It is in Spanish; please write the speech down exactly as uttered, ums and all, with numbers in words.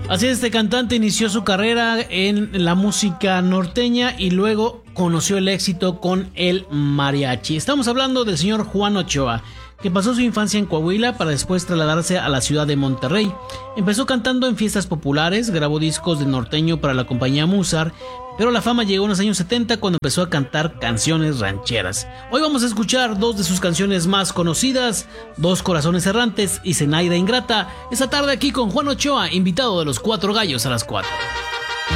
Así es, este cantante inició su carrera en la música norteña y luego conoció el éxito con el mariachi. Estamos hablando del señor Juan Ochoa, que pasó su infancia en Coahuila para después trasladarse a la ciudad de Monterrey. Empezó cantando en fiestas populares, grabó discos de norteño para la compañía Musar, pero la fama llegó en los años setenta cuando empezó a cantar canciones rancheras. Hoy vamos a escuchar dos de sus canciones más conocidas, Dos Corazones Errantes y Zenaida Ingrata, esta tarde aquí con Juan Ochoa, invitado de Los Cuatro Gallos a las cuatro.